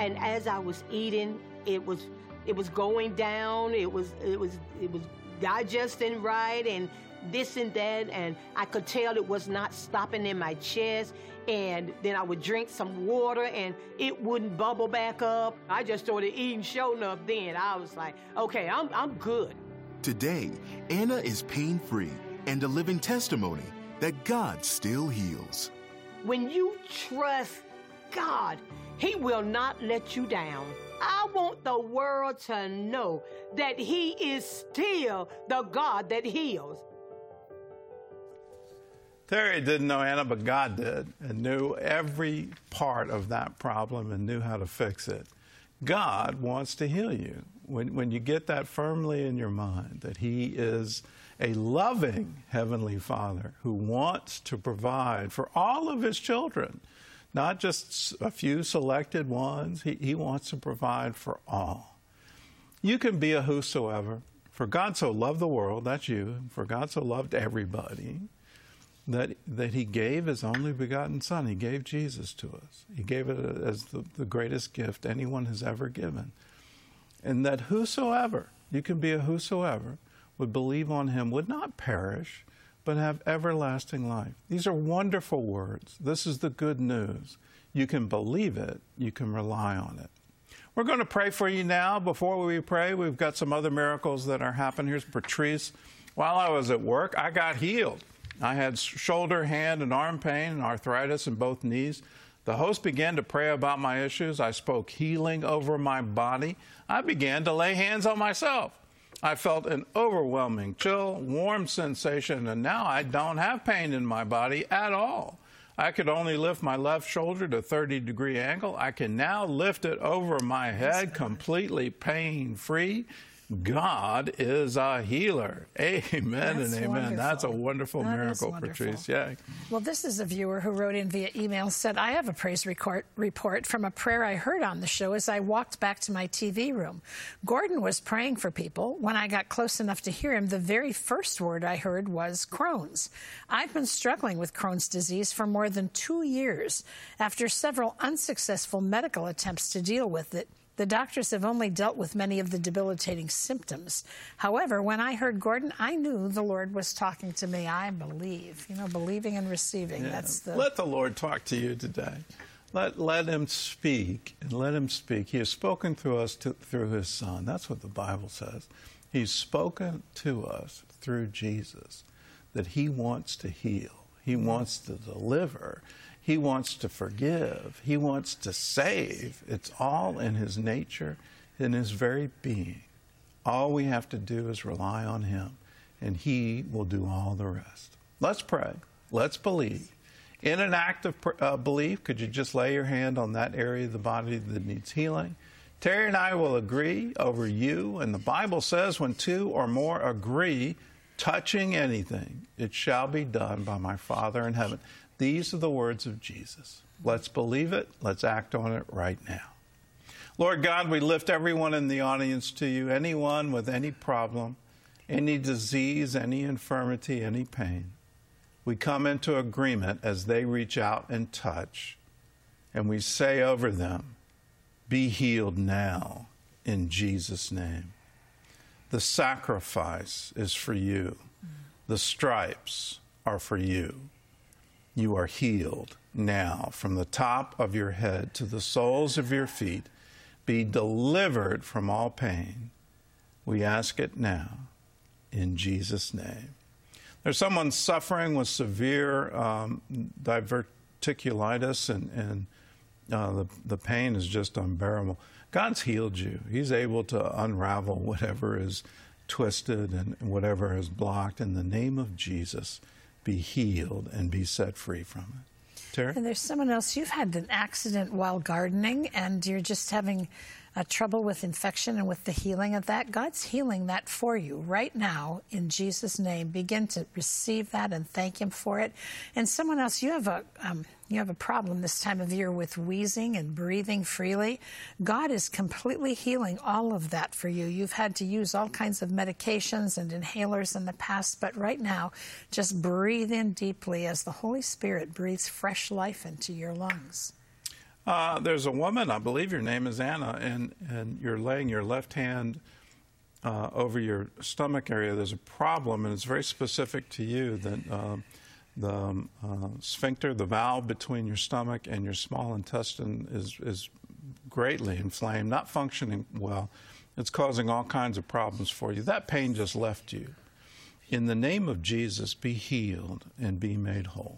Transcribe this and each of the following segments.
And as I was eating, it was going down. It was digesting right, and this and that, and I could tell it was not stopping in my chest. And then I would drink some water, and it wouldn't bubble back up. I just started eating, sure enough. Then I was like, okay, I'm good. Today, Anna is pain-free and a living testimony that God still heals. When you trust God, He will not let you down. I want the world to know that He is still the God that heals. Terry didn't know Anna, but God did, and knew every part of that problem and knew how to fix it. God wants to heal you. When you get that firmly in your mind, that He is a loving Heavenly Father who wants to provide for all of His children, not just a few selected ones. He wants to provide for all. You can be a whosoever. For God so loved the world, that's you. For God so loved everybody, that He gave His only begotten Son. He gave Jesus to us. He gave it as the greatest gift anyone has ever given. And that whosoever, you can be a whosoever, would believe on Him would not perish, but have everlasting life. These are wonderful words. This is the good news. You can believe it. You can rely on it. We're going to pray for you now. Before we pray, we've got some other miracles that are happening. Here's Patrice. While I was at work, I got healed. I had shoulder, hand, and arm pain and arthritis in both knees. The host began to pray about my issues. I spoke healing over my body. I began to lay hands on myself. I felt an overwhelming chill, warm sensation, and now I don't have pain in my body at all. I could only lift my left shoulder to a 30-degree angle. I can now lift it over my head completely pain-free. God is a healer. Amen and amen. Wonderful. That's a wonderful miracle, wonderful. Patrice. Yeah. Well, this is a viewer who wrote in via email, said, I have a praise report from a prayer I heard on the show as I walked back to my TV room. Gordon was praying for people. When I got close enough to hear him, the very first word I heard was Crohn's. I've been struggling with Crohn's disease for more than 2 years. After several unsuccessful medical attempts to deal with it, the doctors have only dealt with many of the debilitating symptoms. However, when I heard Gordon, I knew the Lord was talking to me. I believe, believing and receiving. Yeah. That's the... Let the Lord talk to you today. Let Him speak, and let Him speak. He has spoken through us through His Son. That's what the Bible says. He's spoken to us through Jesus, that He wants to heal. He wants to deliver. He wants to forgive. He wants to save. It's all in His nature, in His very being. All we have to do is rely on Him, and He will do all the rest. Let's pray. Let's believe. In an act of belief, could you just lay your hand on that area of the body that needs healing? Terry and I will agree over you, and the Bible says when 2 or more agree, touching anything, it shall be done by my Father in heaven. These are the words of Jesus. Let's believe it. Let's act on it right now. Lord God, we lift everyone in the audience to you, anyone with any problem, any disease, any infirmity, any pain. We come into agreement as they reach out and touch, and we say over them, be healed now in Jesus' name. The sacrifice is for you. The stripes are for you. You are healed now from the top of your head to the soles of your feet. Be delivered from all pain. We ask it now in Jesus' name. There's someone suffering with severe diverticulitis, and the pain is just unbearable. God's healed you. He's able to unravel whatever is twisted and whatever is blocked. In the name of Jesus, be healed and be set free from it. Terry? And there's someone else. You've had an accident while gardening, and you're just having trouble with infection and with the healing of that. God's healing that for you right now in Jesus' name. Begin to receive that and thank Him for it. And someone else, you have a problem this time of year with wheezing and breathing freely. God is completely healing all of that for you. You've had to use all kinds of medications and inhalers in the past, but right now, just breathe in deeply as the Holy Spirit breathes fresh life into your lungs. There's a woman, I believe your name is Anna, and you're laying your left hand over your stomach area. There's a problem, and it's very specific to you that the sphincter, the valve between your stomach and your small intestine is greatly inflamed, not functioning well. It's causing all kinds of problems for you. That pain just left you. In the name of Jesus, be healed and be made whole.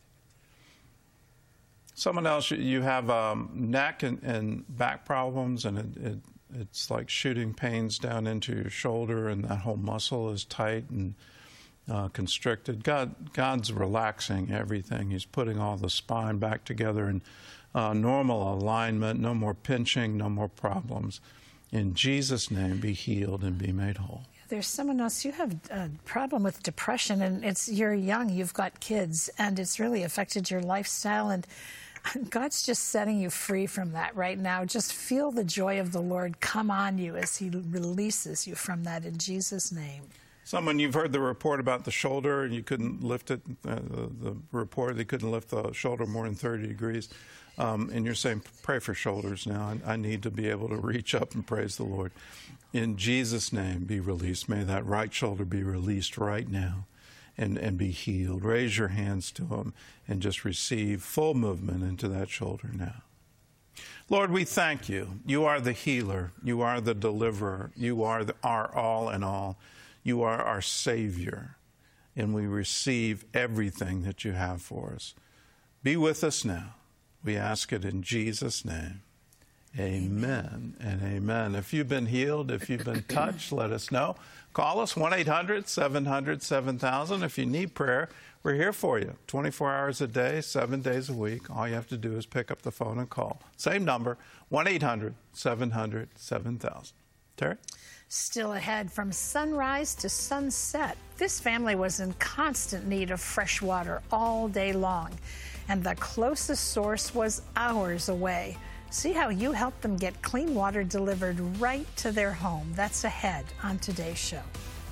Someone else, you have neck and back problems, and it's like shooting pains down into your shoulder, and that whole muscle is tight and constricted. God's relaxing everything. He's putting all the spine back together in normal alignment, no more pinching, no more problems. In Jesus' name, be healed and be made whole. There's someone else, you have a problem with depression, and you're young, you've got kids, and it's really affected your lifestyle, and God's just setting you free from that right now. Just feel the joy of the Lord come on you as he releases you from that in Jesus' name. Someone, you've heard the report about the shoulder, and you couldn't lift it, the report, they couldn't lift the shoulder more than 30 degrees. And you're saying, pray for shoulders now. I need to be able to reach up and praise the Lord. In Jesus' name, be released. May that right shoulder be released right now and be healed. Raise your hands to him and just receive full movement into that shoulder now. Lord, we thank you. You are the healer. You are the deliverer. You are our all in all. You are our Savior. And we receive everything that you have for us. Be with us now. We ask it in Jesus' name. Amen and amen. If you've been healed, if you've been touched, let us know. Call us, 1-800-700-7000. If you need prayer, we're here for you. 24 hours a day, 7 days a week. All you have to do is pick up the phone and call. Same number, 1-800-700-7000. Terry? Still ahead, from sunrise to sunset, this family was in constant need of fresh water all day long, and the closest source was hours away. See how you helped them get clean water delivered right to their home. That's ahead on today's show.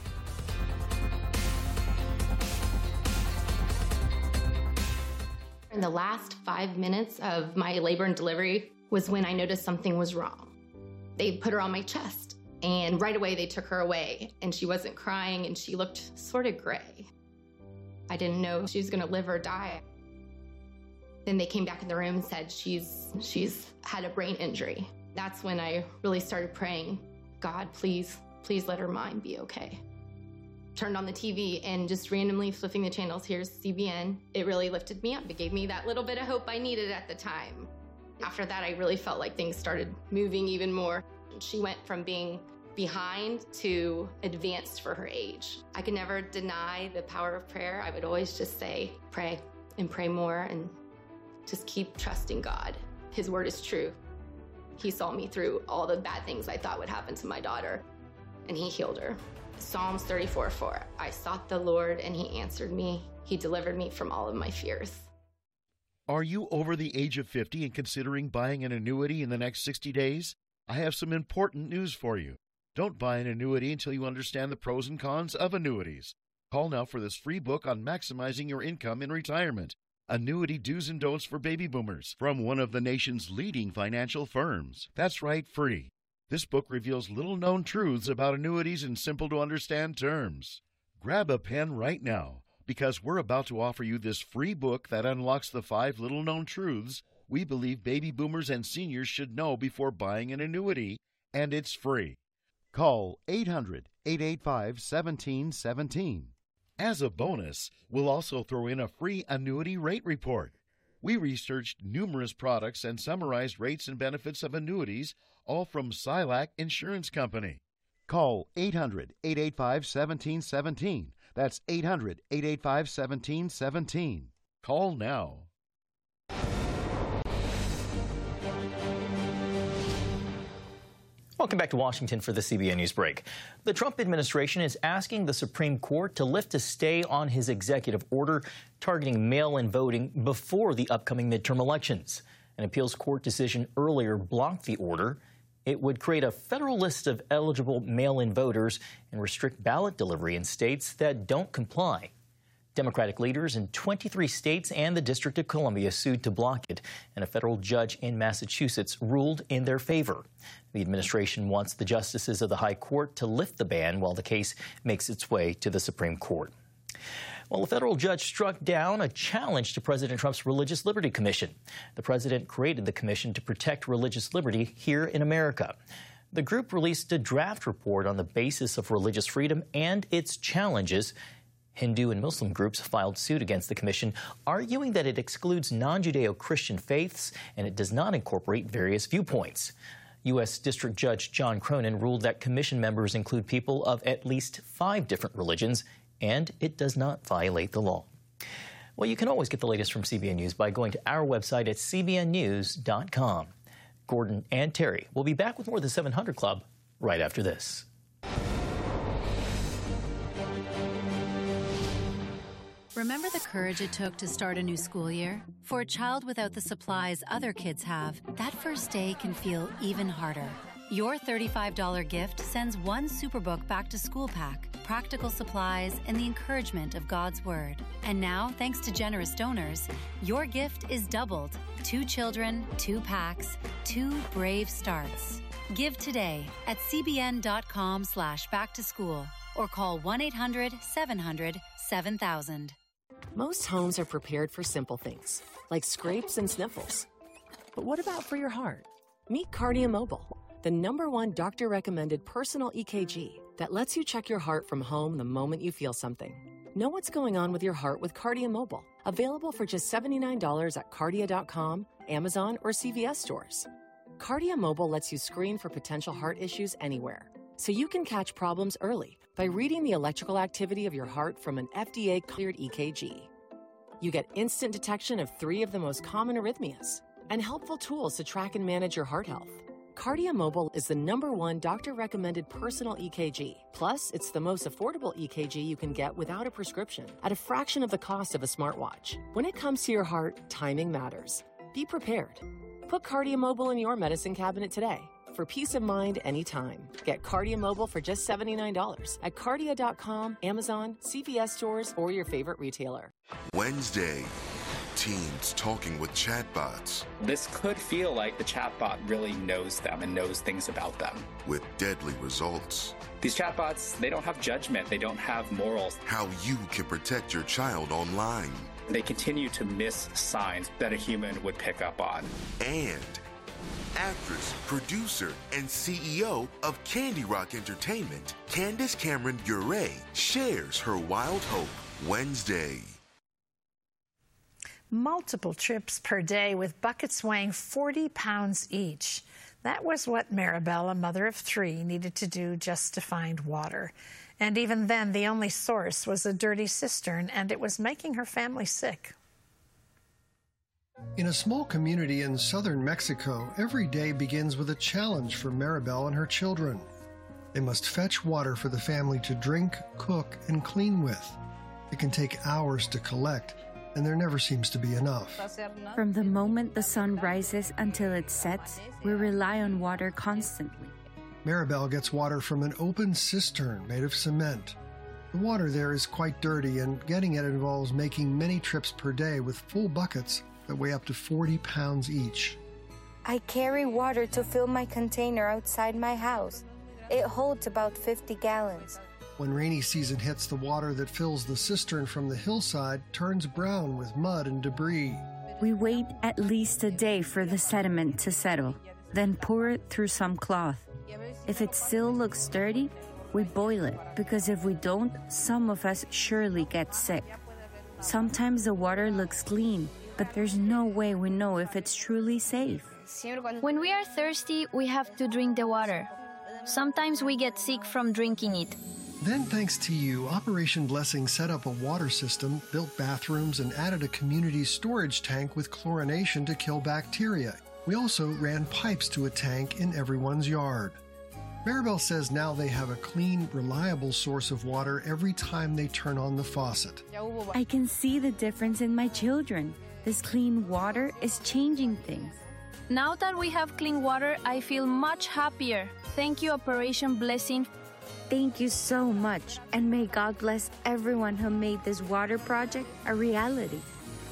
In the last 5 minutes of my labor and delivery was when I noticed something was wrong. They put her on my chest, and right away they took her away, and she wasn't crying, and she looked sort of gray. I didn't know if she was going to live or die. Then they came back in the room and said she's had a brain injury. That's when I really started praying, God, please let her mind be okay. Turned on the TV and just randomly flipping the channels, here's CBN. It really lifted me up. It gave me that little bit of hope I needed at the time. After that, I really felt like things started moving even more. She went from being behind to advanced for her age. I could never deny the power of prayer. I would always just say, pray and pray more and just keep trusting God. His word is true. He saw me through all the bad things I thought would happen to my daughter, and he healed her. Psalms 34:4, I sought the Lord and he answered me. He delivered me from all of my fears. Are you over the age of 50 and considering buying an annuity in the next 60 days? I have some important news for you. Don't buy an annuity until you understand the pros and cons of annuities. Call now for this free book on maximizing your income in retirement. Annuity Do's and Don'ts for Baby Boomers from one of the nation's leading financial firms. That's right, free. This book reveals little-known truths about annuities in simple-to-understand terms. Grab a pen right now, because we're about to offer you this free book that unlocks the 5 little-known truths we believe baby boomers and seniors should know before buying an annuity, and it's free. Call 800-885-1717. As a bonus, we'll also throw in a free annuity rate report. We researched numerous products and summarized rates and benefits of annuities, all from Silac Insurance Company. Call 800-885-1717. That's 800-885-1717. Call now. Welcome back to Washington for the CBN News Break. The Trump administration is asking the Supreme Court to lift a stay on his executive order targeting mail-in voting before the upcoming midterm elections. An appeals court decision earlier blocked the order. It would create a federal list of eligible mail-in voters and restrict ballot delivery in states that don't comply. Democratic leaders in 23 states and the District of Columbia sued to block it, and a federal judge in Massachusetts ruled in their favor. The administration wants the justices of the High Court to lift the ban while the case makes its way to the Supreme Court. Well, a federal judge struck down a challenge to President Trump's Religious Liberty Commission. The president created the commission to protect religious liberty here in America. The group released a draft report on the basis of religious freedom and its challenges. Hindu and Muslim groups filed suit against the commission, arguing that it excludes non-Judeo-Christian faiths and it does not incorporate various viewpoints. U.S. District Judge John Cronin ruled that commission members include people of at least 5 different religions, and it does not violate the law. Well, you can always get the latest from CBN News by going to our website at cbnnews.com. Gordon and Terry will be back with more of the 700 Club right after this. Remember the courage it took to start a new school year? For a child without the supplies other kids have, that first day can feel even harder. Your $35 gift sends one Superbook back to school pack, practical supplies, and the encouragement of God's Word. And now, thanks to generous donors, your gift is doubled. 2 children, 2 packs, 2 brave starts. Give today at cbn.com/backtoschool or call 1-800-700-7000. Most homes are prepared for simple things, like scrapes and sniffles. But what about for your heart? Meet Cardia Mobile, the #1 doctor-recommended personal EKG that lets you check your heart from home the moment you feel something. Know what's going on with your heart with Cardia Mobile, available for just $79 at Cardia.com, Amazon, or CVS stores. Cardia Mobile lets you screen for potential heart issues anywhere, so you can catch problems early by reading the electrical activity of your heart from an FDA-cleared EKG. You get instant detection of 3 of the most common arrhythmias and helpful tools to track and manage your heart health. Cardia Mobile is the #1 doctor-recommended personal EKG. Plus, it's the most affordable EKG you can get without a prescription at a fraction of the cost of a smartwatch. When it comes to your heart, timing matters. Be prepared. Put Cardia Mobile in your medicine cabinet today for peace of mind anytime. Get Cardia Mobile for just $79 at Cardia.com, Amazon, CVS stores, or your favorite retailer. Wednesday, teens talking with chatbots. This could feel like the chatbot really knows them and knows things about them. With deadly results. These chatbots, they don't have judgment. They don't have morals. How you can protect your child online. They continue to miss signs that a human would pick up on. And actress, producer, and CEO of Candy Rock Entertainment, Candace Cameron Bure, shares her wild hope Wednesday. Multiple trips per day with buckets weighing 40 pounds each. That was what Maribel, a mother of 3, needed to do just to find water. And even then, the only source was a dirty cistern, and it was making her family sick. In a small community in southern Mexico, every day begins with a challenge for Maribel and her children. They must fetch water for the family to drink, cook, and clean with. It can take hours to collect, and there never seems to be enough. From the moment the sun rises until it sets, we rely on water constantly. Maribel gets water from an open cistern made of cement. The water there is quite dirty, and getting it involves making many trips per day with full buckets that weigh up to 40 pounds each. I carry water to fill my container outside my house. It holds about 50 gallons. When rainy season hits, the water that fills the cistern from the hillside turns brown with mud and debris. We wait at least a day for the sediment to settle, then pour it through some cloth. If it still looks dirty, we boil it, because if we don't, some of us surely get sick. Sometimes the water looks clean, but there's no way we know if it's truly safe. When we are thirsty, we have to drink the water. Sometimes we get sick from drinking it. Then, thanks to you, Operation Blessing set up a water system, built bathrooms, and added a community storage tank with chlorination to kill bacteria. We also ran pipes to a tank in everyone's yard. Maribel says now they have a clean, reliable source of water every time they turn on the faucet. I can see the difference in my children. This clean water is changing things. Now that we have clean water, I feel much happier. Thank you, Operation Blessing. Thank you so much, and may God bless everyone who made this water project a reality.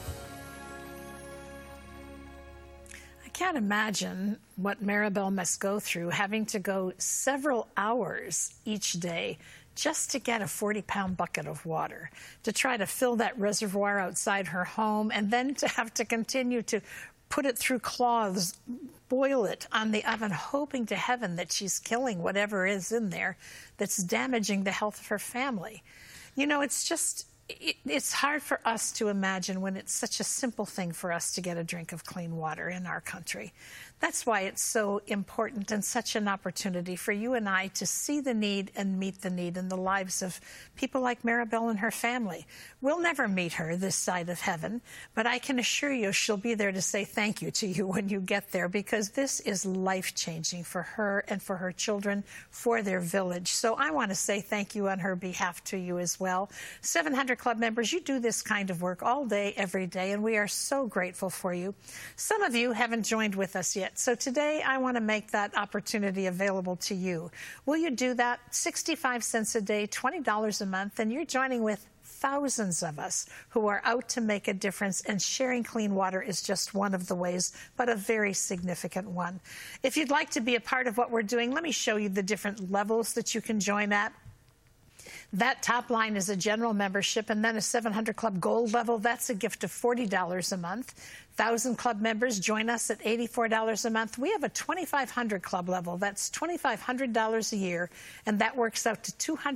I can't imagine what Maribel must go through, having to go several hours each day just to get a 40-pound bucket of water, to try to fill that reservoir outside her home, and then to have to continue to put it through cloths, boil it on the oven, hoping to heaven that she's killing whatever is in there that's damaging the health of her family. You know, it's just, it's hard for us to imagine when it's such a simple thing for us to get a drink of clean water in our country. That's why it's so important and such an opportunity for you and I to see the need and meet the need in the lives of people like Maribel and her family. We'll never meet her this side of heaven, but I can assure you she'll be there to say thank you to you when you get there, because this is life-changing for her and for her children, for their village. So I want to say thank you on her behalf to you as well. 700 Club members, you do this kind of work all day, every day, and we are so grateful for you. Some of you haven't joined with us yet. So today, I want to make that opportunity available to you. Will you do that? 65 cents a day, $20 a month, and you're joining with thousands of us who are out to make a difference, and sharing clean water is just one of the ways, but a very significant one. If you'd like to be a part of what we're doing, let me show you the different levels that you can join at. That top line is a general membership, and then a 700 Club Gold level. That's a gift of $40 a month. 1,000 Club members join us at $84 a month. We have a 2,500 Club level. That's $2,500 a year, and that works out to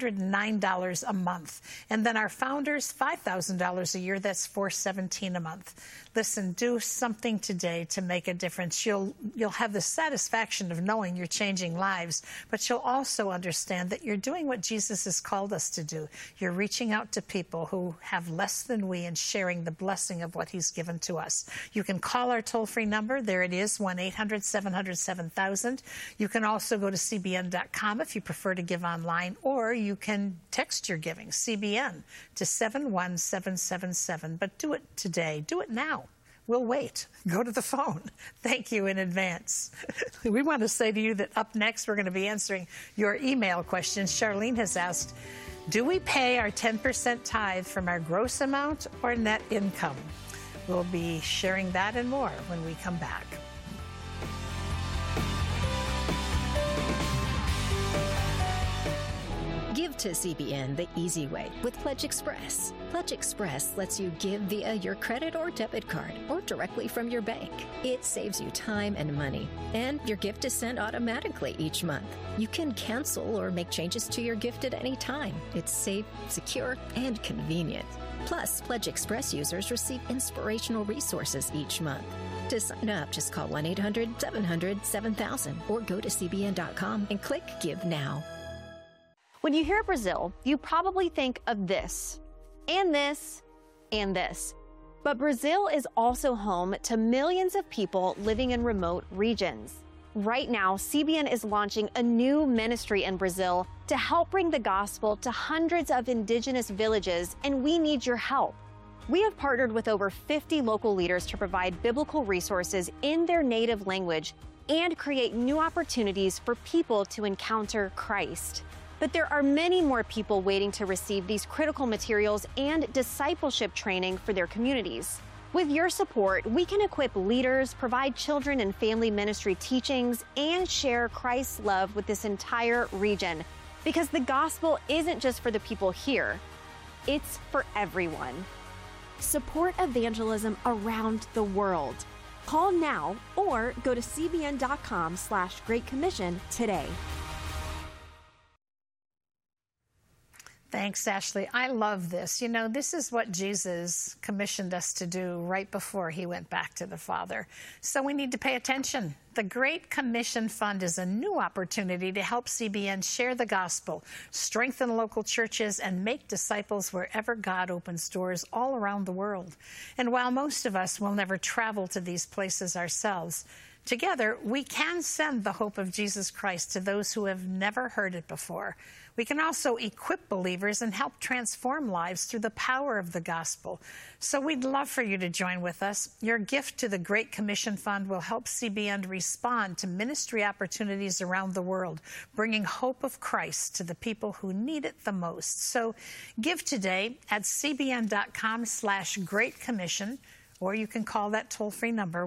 $209 a month. And then our founders, $5,000 a year. That's $417 a month. Listen, do something today to make a difference. You'll have the satisfaction of knowing you're changing lives, but you'll also understand that you're doing what Jesus has called us to do. You're reaching out to people who have less than we and sharing the blessing of what he's given to us. You can call our toll-free number. There it is, 1-800-700-7000. You can also go to cbn.com if you prefer to give online, or you can text your giving, CBN, to 71777. But do it today. Do it now. We'll wait. Go to the phone. Thank you in advance. We want to say to you that up next, we're going to be answering your email questions. Charlene has asked, do we pay our 10% tithe from our gross amount or net income? We'll be sharing that and more when we come back. Give to CBN the easy way with Pledge Express. Pledge Express lets you give via your credit or debit card or directly from your bank. It saves you time and money, and your gift is sent automatically each month. You can cancel or make changes to your gift at any time. It's safe, secure, and convenient. Plus, Pledge Express users receive inspirational resources each month. To sign up, just call 1-800-700-7000 or go to cbn.com and click Give Now. When you hear Brazil, you probably think of this, and this, and this. But Brazil is also home to millions of people living in remote regions. Right now, CBN is launching a new ministry in Brazil to help bring the gospel to hundreds of indigenous villages, and we need your help. We have partnered with over 50 local leaders to provide biblical resources in their native language and create new opportunities for people to encounter Christ. But there are many more people waiting to receive these critical materials and discipleship training for their communities. With your support, we can equip leaders, provide children and family ministry teachings, and share Christ's love with this entire region. Because the gospel isn't just for the people here, it's for everyone. Support evangelism around the world. Call now or go to cbn.com/Great Commission today. Thanks, Ashley. I love this. You know, this is what Jesus commissioned us to do right before he went back to the Father. So we need to pay attention. The Great Commission Fund is a new opportunity to help CBN share the gospel, strengthen local churches, and make disciples wherever God opens doors all around the world. And while most of us will never travel to these places ourselves, Together, we can send the hope of Jesus Christ to those who have never heard it before. We can also equip believers and help transform lives through the power of the gospel. So we'd love for you to join with us. Your gift to the Great Commission Fund will help CBN respond to ministry opportunities around the world, bringing hope of Christ to the people who need it the most. So give today at cbn.com/Great Commission. Or you can call that toll-free number,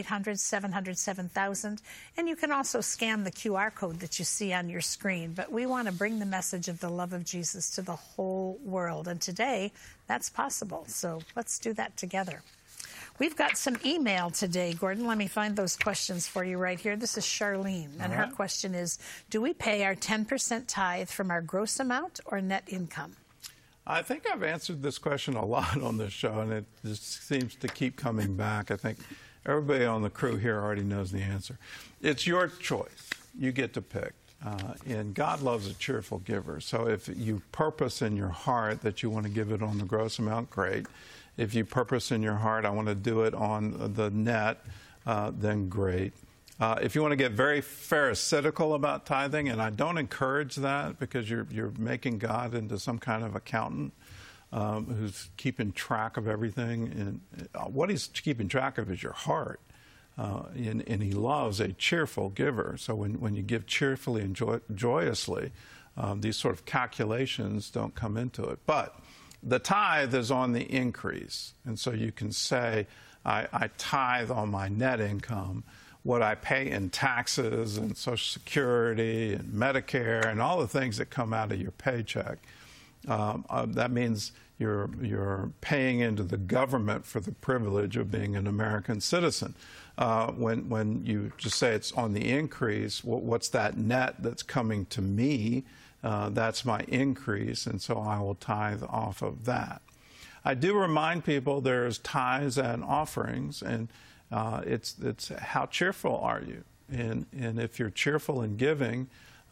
1-800-700-7000. And you can also scan the QR code that you see on your screen. But we want to bring the message of the love of Jesus to the whole world. And today, that's possible. So let's do that together. We've got some email today, Gordon. Let me find those questions for you right here. This is Charlene, and her question is, do we pay our 10% tithe from our gross amount or net income? I think I've answered this question a lot on this show, and it just seems to keep coming back. I think everybody on the crew here already knows the answer. It's your choice. You get to pick. And God loves a cheerful giver. So if you purpose in your heart that you want to give it on the gross amount, great. If you purpose in your heart, I want to do it on the net, then great. If you want to get very pharisaical about tithing, and I don't encourage that because you're making God into some kind of accountant who's keeping track of everything. And what he's keeping track of is your heart. And he loves a cheerful giver. So when you give cheerfully and joyously, these sort of calculations don't come into it. But the tithe is on the increase. And so you can say, I tithe on my net income. What I pay in taxes and Social Security and Medicare and all the things that come out of your paycheck. That means you're paying into the government for the privilege of being an American citizen. When you just say it's on the increase, what's that net that's coming to me? That's my increase, and so I will tithe off of that. I do remind people there's tithes and offerings, and it's how cheerful are you? And if you're cheerful in giving,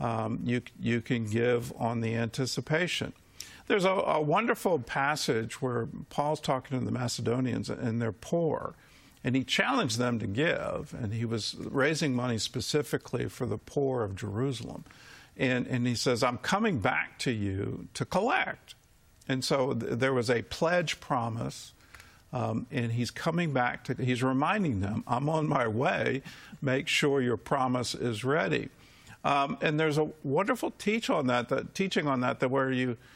you can give on the anticipation. There's a wonderful passage where Paul's talking to the Macedonians, and they're poor. And he challenged them to give, and he was raising money specifically for the poor of Jerusalem. And he says, I'm coming back to you to collect. And so there was a pledge promise. And he's coming back he's reminding them, I'm on my way, make sure your promise is ready. And there's a wonderful teaching on that where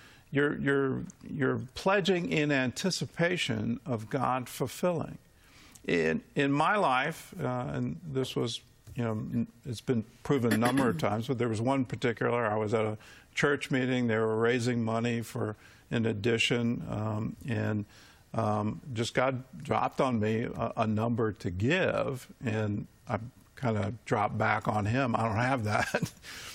you're pledging in anticipation of God fulfilling. In my life, and this was, it's been proven a number of times, but there was one particular, I was at a church meeting, they were raising money for an addition, and just God dropped on me a number to give, and I kind of dropped back on him. I don't have that.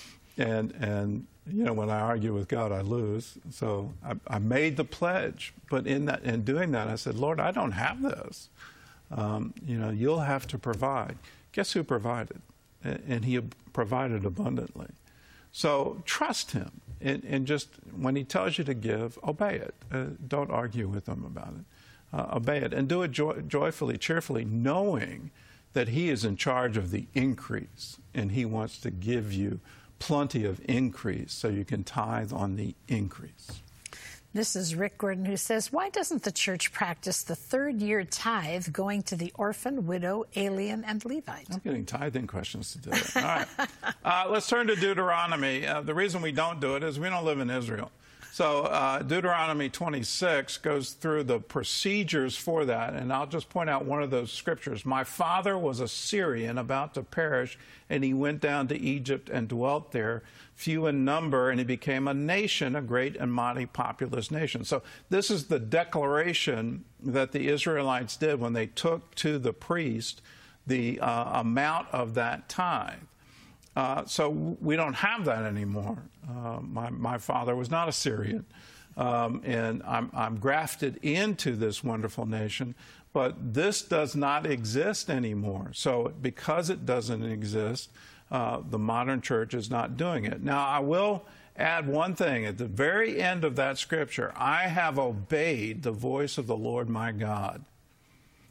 and when I argue with God, I lose. So I made the pledge. But in doing that, I said, Lord, I don't have this. You'll have to provide. Guess who provided? And he provided abundantly. So trust him. And just when he tells you to give, obey it. Don't argue with him about it. Obey it. And do it joyfully, cheerfully, knowing that he is in charge of the increase. And he wants to give you plenty of increase so you can tithe on the increase. This is Rick Gordon, who says, why doesn't the church practice the third-year tithe going to the orphan, widow, alien, and Levite? I'm getting tithing questions today. All right. Let's turn to Deuteronomy. The reason we don't do it is we don't live in Israel. So Deuteronomy 26 goes through the procedures for that, and I'll just point out one of those scriptures. My father was a Syrian about to perish, and he went down to Egypt and dwelt there, few in number, and he became a nation, a great and mighty populous nation. So this is the declaration that the Israelites did when they took to the priest the amount of that tithe. So we don't have that anymore. My father was not a Syrian, and I'm grafted into this wonderful nation, but this does not exist anymore. So because it doesn't exist, the modern church is not doing it. Now, I will add one thing. At the very end of that scripture, I have obeyed the voice of the Lord my God.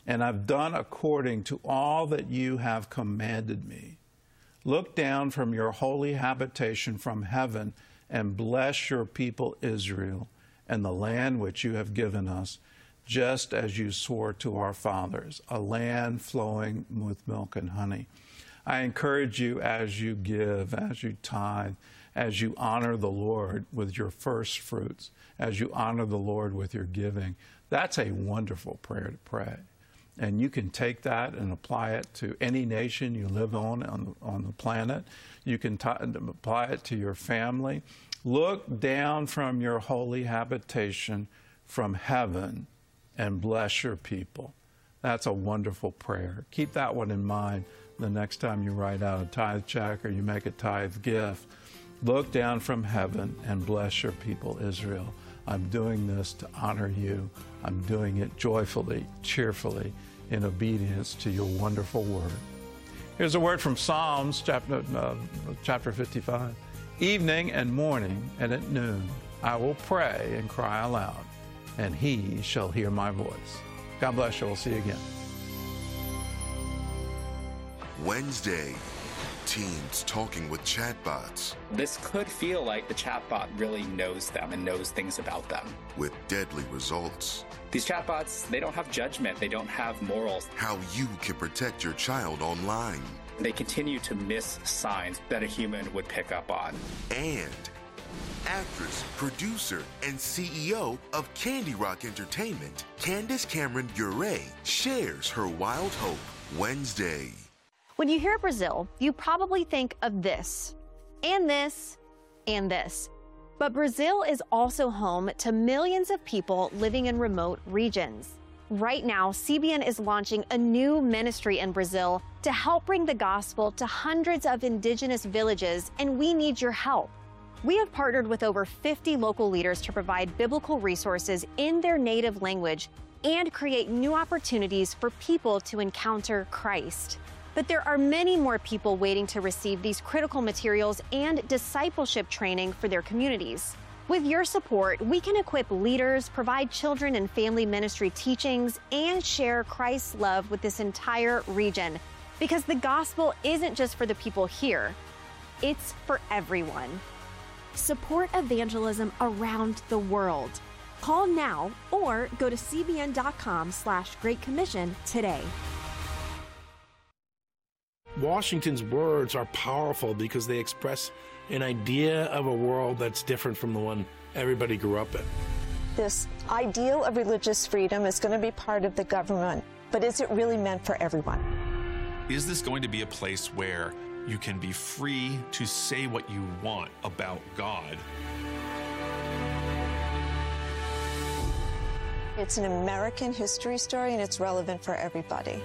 and I've done according to all that you have commanded me. Look down from your holy habitation from heaven and bless your people Israel and the land which you have given us, just as you swore to our fathers, a land flowing with milk and honey. I encourage you as you give, as you tithe, as you honor the Lord with your first fruits, as you honor the Lord with your giving. That's a wonderful prayer to pray. And you can take that and apply it to any nation you live on the planet. You can apply it to your family. Look down from your holy habitation from heaven and bless your people. That's a wonderful prayer. Keep that one in mind the next time you write out a tithe check or you make a tithe gift. Look down from heaven and bless your people Israel. I'm doing this to honor you. I'm doing it joyfully, cheerfully, in obedience to your wonderful word. Here's a word from Psalms, chapter 55. Evening and morning and at noon I will pray and cry aloud, and he shall hear my voice. God bless you. We'll see you again. Wednesday, teens talking with chatbots. This could feel like the chatbot really knows them and knows things about them. With deadly results. These chatbots, they don't have judgment. They don't have morals. How you can protect your child online. They continue to miss signs that a human would pick up on. And actress, producer, and CEO of Candy Rock Entertainment, Candace Cameron Bure, shares her wild hope Wednesday. When you hear Brazil, you probably think of this, and this, and this. But Brazil is also home to millions of people living in remote regions. Right now, CBN is launching a new ministry in Brazil to help bring the gospel to hundreds of indigenous villages, and we need your help. We have partnered with over 50 local leaders to provide biblical resources in their native language and create new opportunities for people to encounter Christ. But there are many more people waiting to receive these critical materials and discipleship training for their communities. With your support, we can equip leaders, provide children and family ministry teachings, and share Christ's love with this entire region. Because the gospel isn't just for the people here, it's for everyone. Support evangelism around the world. Call now or go to cbn.com/Great Commission today. Washington's words are powerful because they express an idea of a world that's different from the one everybody grew up in. This ideal of religious freedom is going to be part of the government, but is it really meant for everyone? Is this going to be a place where you can be free to say what you want about God? It's an American history story, and it's relevant for everybody.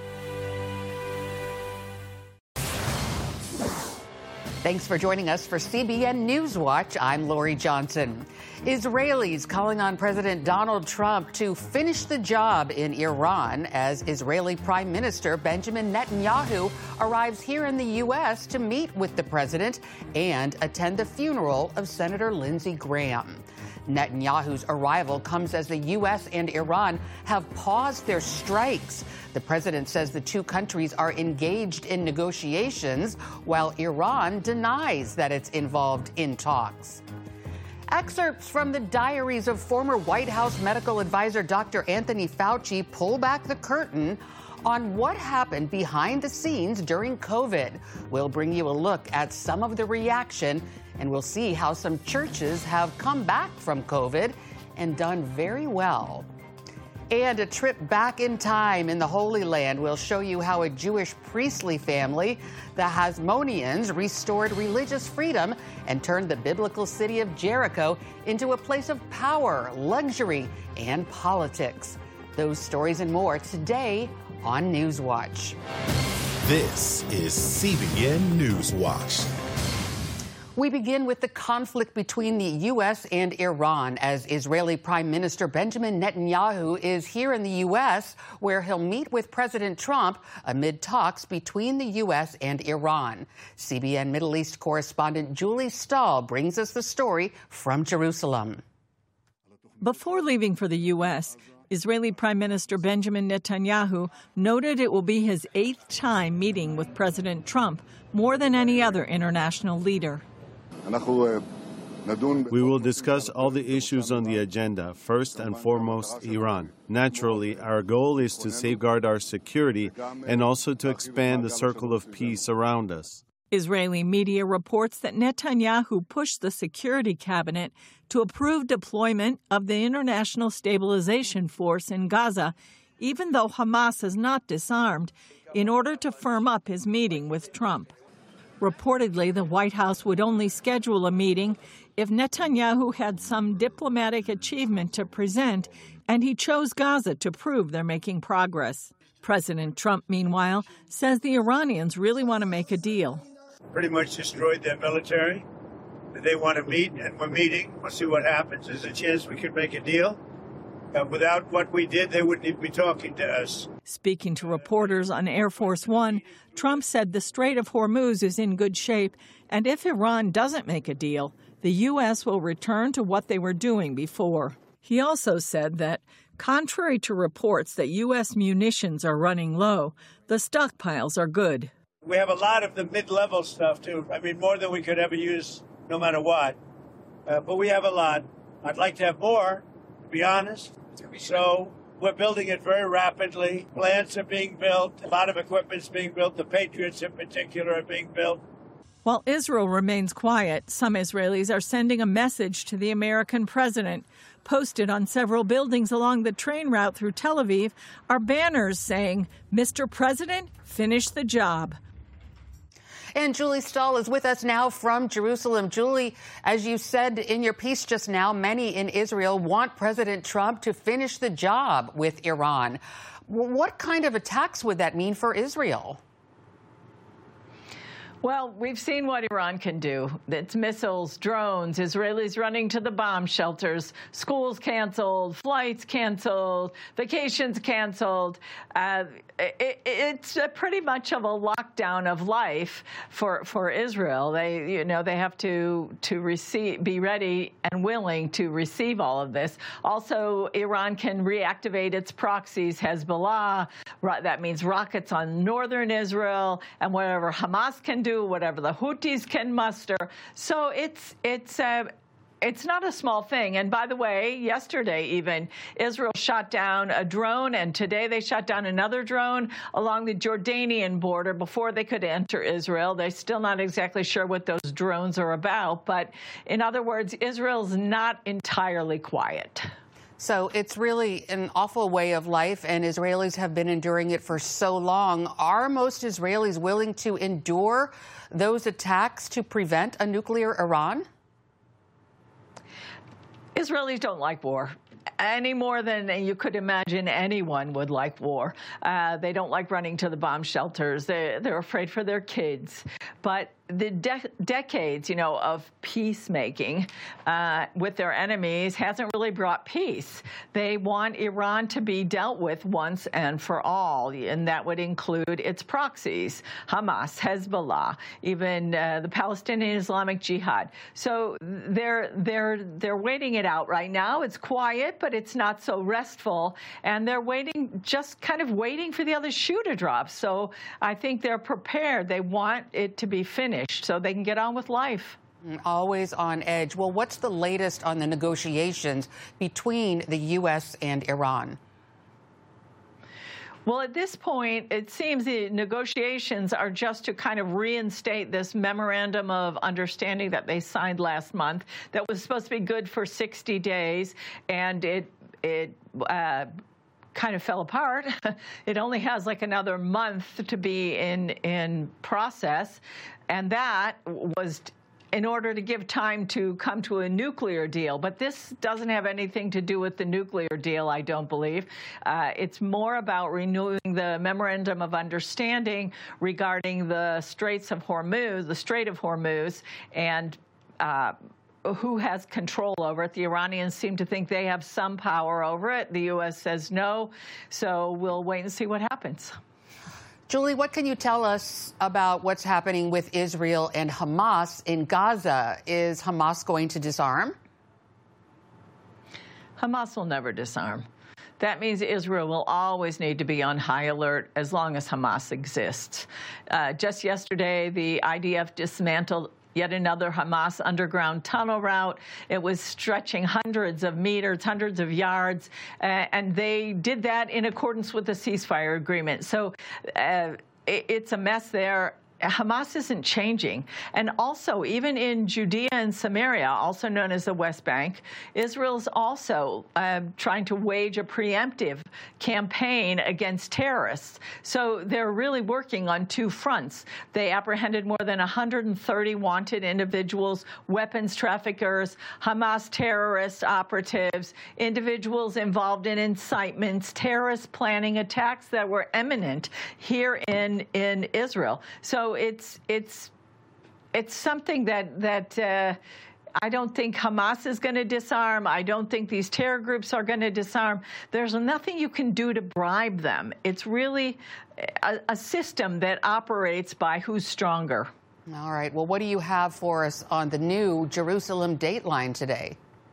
Thanks for joining us for CBN Newswatch. I'm Lori Johnson. Israelis calling on President Donald Trump to finish the job in Iran as Israeli Prime Minister Benjamin Netanyahu arrives here in the U.S. to meet with the president and attend the funeral of Senator Lindsey Graham. Netanyahu's arrival comes as the U.S. and Iran have paused their strikes. The president says the two countries are engaged in negotiations, while Iran denies that it's involved in talks. Excerpts from the diaries of former White House medical advisor Dr. Anthony Fauci pull back the curtain on what happened behind the scenes during COVID. We'll bring you a look at some of the reaction, and we'll see how some churches have come back from COVID and done very well. And a trip back in time in the Holy Land will show you how a Jewish priestly family, the Hasmoneans, restored religious freedom and turned the biblical city of Jericho into a place of power, luxury, and politics. Those stories and more today on Newswatch. This is CBN Newswatch. We begin with the conflict between the U.S. and Iran as Israeli Prime Minister Benjamin Netanyahu is here in the U.S., where he'll meet with President Trump amid talks between the U.S. and Iran. CBN Middle East correspondent Julie Stahl brings us the story from Jerusalem. Before leaving for the U.S., Israeli Prime Minister Benjamin Netanyahu noted it will be his 8th time meeting with President Trump, more than any other international leader. We will discuss all the issues on the agenda, first and foremost Iran. Naturally, our goal is to safeguard our security and also to expand the circle of peace around us. Israeli media reports that Netanyahu pushed the Security Cabinet to approve deployment of the International Stabilization Force in Gaza, even though Hamas has not disarmed, in order to firm up his meeting with Trump. Reportedly, the White House would only schedule a meeting if Netanyahu had some diplomatic achievement to present, and he chose Gaza to prove they're making progress. President Trump, meanwhile, says the Iranians really want to make a deal. Pretty much destroyed their military. They want to meet, and we're meeting. We'll see what happens. There's a chance we could make a deal. Without what we did, they wouldn't even be talking to us. Speaking to reporters on Air Force One, Trump said the Strait of Hormuz is in good shape, and if Iran doesn't make a deal, the U.S. will return to what they were doing before. He also said that, contrary to reports that U.S. munitions are running low, the stockpiles are good. We have a lot of the mid-level stuff, too. I mean, more than we could ever use, no matter what. But we have a lot. I'd like to have more, to be honest. So we're building it very rapidly. Plants are being built. A lot of equipment's being built. The Patriots in particular are being built. While Israel remains quiet, some Israelis are sending a message to the American president. Posted on several buildings along the train route through Tel Aviv are banners saying, "Mr. President, finish the job." And Julie Stahl is with us now from Jerusalem. Julie, as you said in your piece just now, many in Israel want President Trump to finish the job with Iran. What kind of attacks would that mean for Israel? Well, we've seen what Iran can do. It's missiles, drones, Israelis running to the bomb shelters, schools canceled, flights canceled, vacations canceled. It's pretty much of a lockdown of life for Israel. They have to be ready and willing to receive all of this. Also, Iran can reactivate its proxies, Hezbollah. That means rockets on northern Israel, and whatever Hamas can do, whatever the Houthis can muster. So it's not a small thing. And by the way, yesterday even, Israel shot down a drone, and today they shot down another drone along the Jordanian border before they could enter Israel. They're still not exactly sure what those drones are about. But in other words, Israel's not entirely quiet. So it's really an awful way of life, and Israelis have been enduring it for so long. Are most Israelis willing to endure those attacks to prevent a nuclear Iran? Israelis don't like war any more than you could imagine anyone would like war. They don't like running to the bomb shelters. They're afraid for their kids. But the decades, of peacemaking with their enemies hasn't really brought peace. They want Iran to be dealt with once and for all, and that would include its proxies, Hamas, Hezbollah, even the Palestinian Islamic Jihad. So they're waiting it out right now. It's quiet, but it's not so restful, and they're just kind of waiting for the other shoe to drop. So I think they're prepared. They want it to be finished so they can get on with life. Always on edge. Well, what's the latest on the negotiations between the U.S. and Iran? Well, at this point, it seems the negotiations are just to kind of reinstate this memorandum of understanding that they signed last month that was supposed to be good for 60 days, and it kind of fell apart. It only has like another month to be in process, and that was in order to give time to come to a nuclear deal. But this doesn't have anything to do with the nuclear deal, I don't believe. It's more about renewing the memorandum of understanding regarding the Strait of Hormuz, and who has control over it. The Iranians seem to think they have some power over it. The U.S. says no. So we'll wait and see what happens. Julie, what can you tell us about what's happening with Israel and Hamas in Gaza? Is Hamas going to disarm? Hamas will never disarm. that means Israel will always need to be on high alert as long as Hamas exists. Just yesterday, the IDF dismantled yet another Hamas underground tunnel route. It was stretching hundreds of meters, hundreds of yards, and they did that in accordance with the ceasefire agreement. So it's a mess there. Hamas isn't changing. And also, even in Judea and Samaria, also known as the West Bank, Israel's also trying to wage a preemptive campaign against terrorists. So they're really working on two fronts. They apprehended more than 130 wanted individuals, weapons traffickers, Hamas terrorist operatives, individuals involved in incitements, terrorist planning attacks that were imminent here in Israel. So it's something that I don't think Hamas is going to disarm. I don't think these terror groups are going to disarm. There's nothing you can do to bribe them. It's really a system that operates by who's stronger. All right. Well, what do you have for us on the new Jerusalem Dateline today?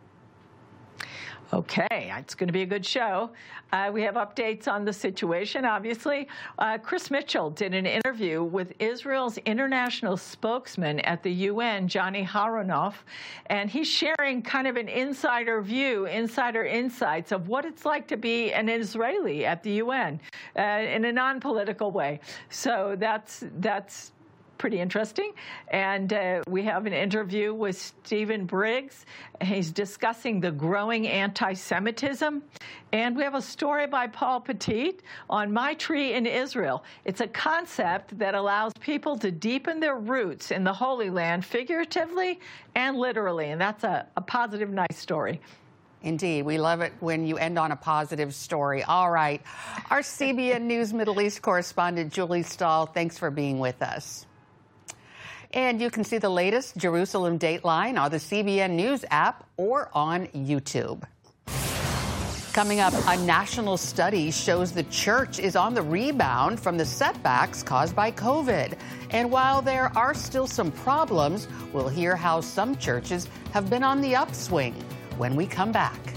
Okay, it's going to be a good show. We have updates on the situation, obviously. Chris Mitchell did an interview with Israel's international spokesman at the UN, Johnny Haronoff, and he's sharing kind of an insider view, insider insights of what it's like to be an Israeli at the UN in a non-political way. So that's pretty interesting. And we have an interview with Stephen Briggs. He's discussing the growing anti-Semitism. And we have a story by Paul Petit on My Tree in Israel. It's a concept that allows people to deepen their roots in the Holy Land figuratively and literally. And that's a positive, nice story. Indeed. We love it when you end on a positive story. All right. Our CBN News Middle East correspondent, Julie Stahl, thanks for being with us. And you can see the latest Jerusalem Dateline on the CBN News app or on YouTube. Coming up, a national study shows the church is on the rebound from the setbacks caused by COVID. And while there are still some problems, we'll hear how some churches have been on the upswing when we come back.